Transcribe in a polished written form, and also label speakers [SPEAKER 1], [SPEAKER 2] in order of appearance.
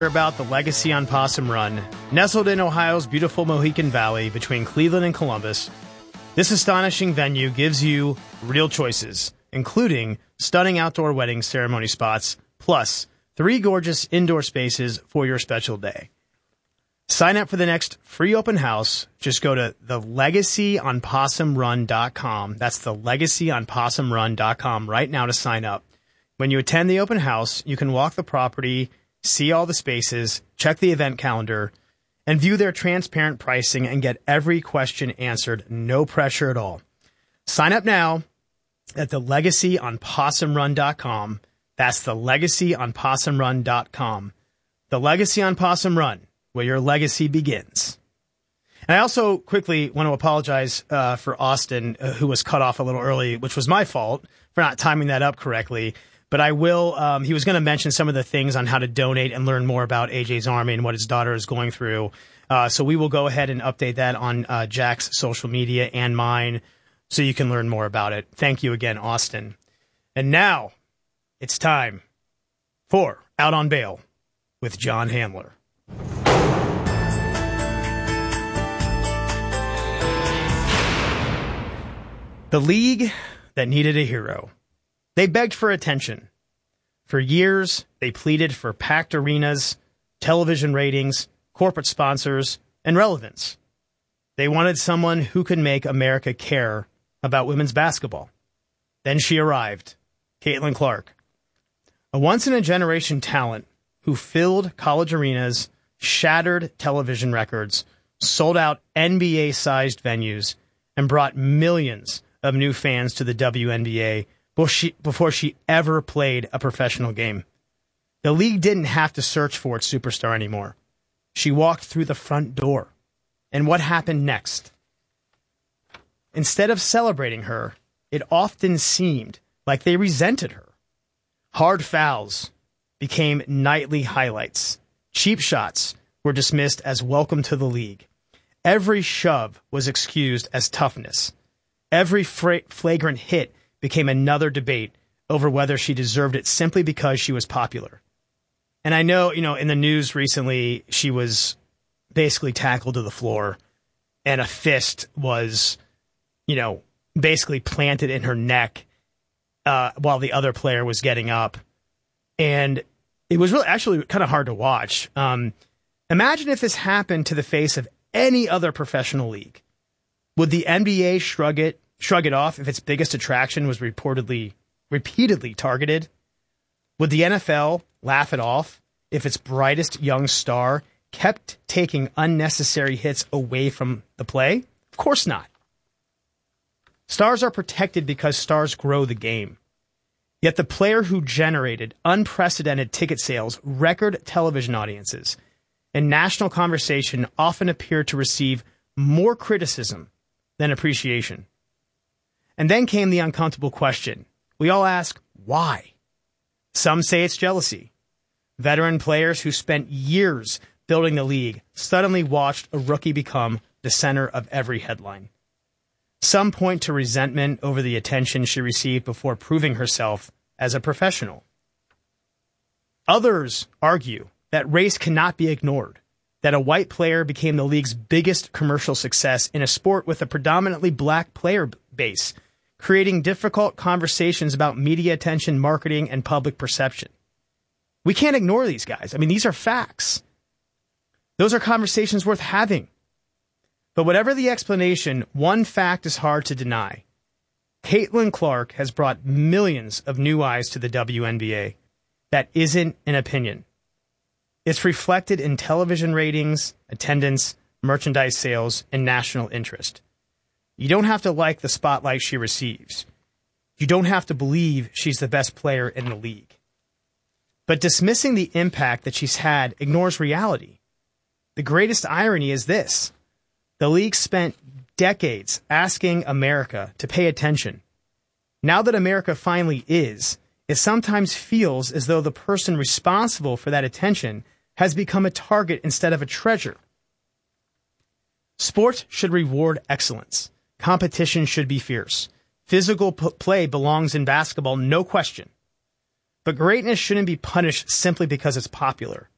[SPEAKER 1] About the Legacy on Possum Run. Nestled in Ohio's beautiful Mohican Valley between Cleveland and Columbus, this astonishing venue gives you real choices, including stunning outdoor wedding ceremony spots, plus 3 gorgeous indoor spaces for your special day. Sign up for the next free open house. Just go to thelegacyonpossumrun.com. That's thelegacyonpossumrun.com right now to sign up. When you attend the open house, you can walk the property, see all the spaces, check the event calendar, and view their transparent pricing and get every question answered. No pressure at all. Sign up now at thelegacyonpossumrun.com. That's thelegacyonpossumrun.com. The Legacy on Possum Run, where your legacy begins. And I also quickly want to apologize for Austin, who was cut off a little early, which was my fault for not timing that up correctly. But I will, he was going to mention some of the things on how to donate and learn more about AJ's Army and what his daughter is going through. So we will go ahead and update that on Jack's social media and mine so you can learn more about it. Thank you again, Austin. And now it's time for Out on Bail with John Handler. The league that needed a hero. They begged for attention. For years, they pleaded for packed arenas, television ratings, corporate sponsors, and relevance. They wanted someone who could make America care about women's basketball. Then she arrived, Caitlin Clark, a once-in-a-generation talent who filled college arenas, shattered television records, sold out NBA-sized venues, and brought millions of new fans to the WNBA before she ever played a professional game. The league didn't have to search for its superstar anymore. She walked through the front door. And what happened next? Instead of celebrating her, it often seemed like they resented her. Hard fouls became nightly highlights. Cheap shots were dismissed as welcome to the league. Every shove was excused as toughness. Every flagrant hit became another debate over whether she deserved it simply because she was popular. And I know, in the news recently, she was basically tackled to the floor and a fist was, basically planted in her neck while the other player was getting up. And it was really actually kind of hard to watch. Imagine if this happened to the face of any other professional league. Would the NBA shrug it off if its biggest attraction was repeatedly targeted? Would the NFL laugh it off if its brightest young star kept taking unnecessary hits away from the play? Of course not. Stars are protected because stars grow the game. Yet the player who generated unprecedented ticket sales, record television audiences, and national conversation often appeared to receive more criticism than appreciation. And then came the uncomfortable question. We all ask, why? Some say it's jealousy. Veteran players who spent years building the league suddenly watched a rookie become the center of every headline. Some point to resentment over the attention she received before proving herself as a professional. Others argue that race cannot be ignored, that a white player became the league's biggest commercial success in a sport with a predominantly black player base, creating difficult conversations about media attention, marketing, and public perception. We can't ignore these guys. I mean, these are facts. Those are conversations worth having. But whatever the explanation, one fact is hard to deny. Caitlin Clark has brought millions of new eyes to the WNBA. That isn't an opinion. It's reflected in television ratings, attendance, merchandise sales, and national interest. You don't have to like the spotlight she receives. You don't have to believe she's the best player in the league. But dismissing the impact that she's had ignores reality. The greatest irony is this. The league spent decades asking America to pay attention. Now that America finally is, it sometimes feels as though the person responsible for that attention has become a target instead of a treasure. Sports should reward excellence. Competition should be fierce. Physical play belongs in basketball, no question. But greatness shouldn't be punished simply because it's popular.